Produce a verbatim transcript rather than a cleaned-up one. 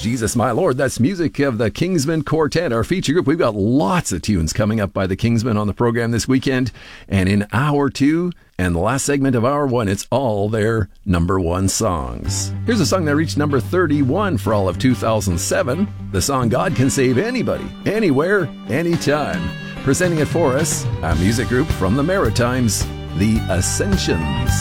Jesus My Lord. That's music of the Kingsmen Quartet, our feature group. We've got lots of tunes coming up by the Kingsmen on the program this weekend. And in hour two and the last segment of hour one, it's all their number one songs. Here's a song that reached number thirty-one for all of two thousand seven. The song God Can Save Anybody, Anywhere, Anytime. Presenting it for us, a music group from the Maritimes, the Ascensions.